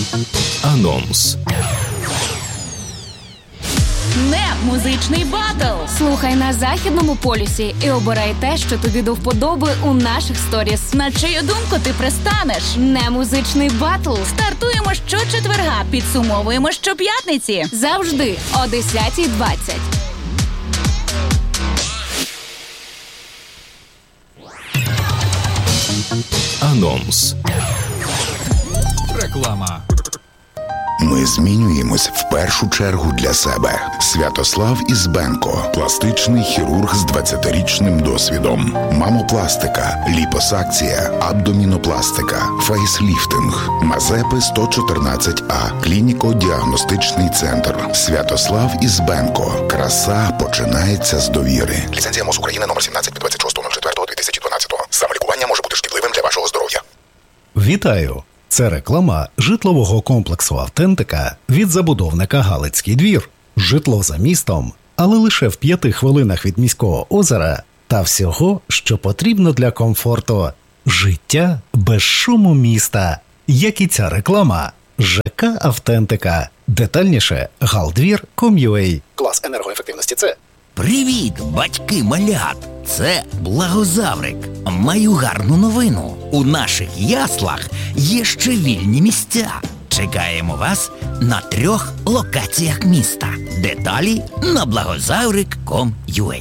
Анонс. Не музичний батл. Слухай на Західному полюсі і обирай те, що тобі до вподоби у наших сторіс. На чию думку ти пристанеш? Не музичний батл. Стартуємо щочетверга, підсумовуємо щоп'ятниці. Завжди о 10:20. Анонс. Реклама. Ми змінюємось в першу чергу для себе. Святослав Ізбенко – пластичний хірург з 20-річним досвідом. Мамопластика, ліпосакція, абдомінопластика, фейсліфтинг. Мазепи 114А. Клініко-діагностичний центр. Святослав Ізбенко. Краса починається з довіри. Ліцензія МОЗ України номер 17 від 26.04.2012. Самолікування може бути шкідливим для вашого здоров'я. Вітаю! Це реклама житлового комплексу «Автентика» від забудовника «Галицький двір». Житло за містом, але лише в 5 хвилинах від міського озера та всього, що потрібно для комфорту. Життя без шуму міста. Як і ця реклама. ЖК «Автентика». Детальніше – galdvir.com.ua. Клас енергоефективності – це. Привіт, батьки малят! Це Благозаврик. Маю гарну новину. У наших яслах є ще вільні місця. Чекаємо вас на 3 локаціях міста. Деталі на благозаврик.com.ua.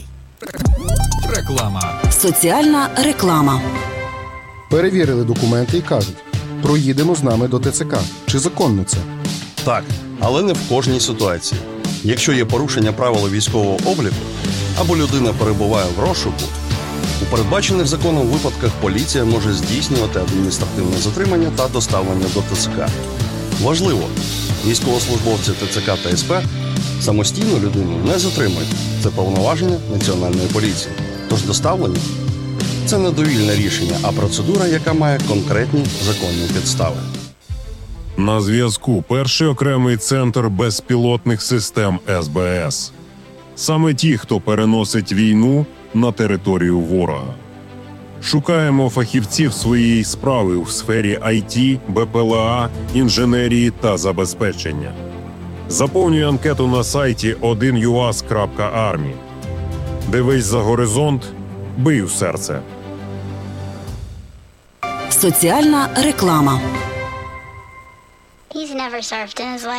Реклама. Соціальна реклама. Перевірили документи і кажуть: проїдемо з нами до ТЦК. Чи законно це? Так, але не в кожній ситуації. Якщо є порушення правил військового обліку, або людина перебуває в розшуку, у передбачених законом випадках поліція може здійснювати адміністративне затримання та доставлення до ТЦК. Важливо, військовослужбовці ТЦК та СП самостійно людину не затримують. Це повноваження Національної поліції. Тож доставлення – це не довільне рішення, а процедура, яка має конкретні законні підстави. На зв'язку перший окремий центр безпілотних систем СБС. Саме ті, хто переносить війну на територію ворога. Шукаємо фахівців своєї справи у сфері IT, БПЛА, інженерії та забезпечення. Заповнюй анкету на сайті 1uas.army. Дивись за горизонт, бий у серце. Соціальна реклама. He's never surfed in his life.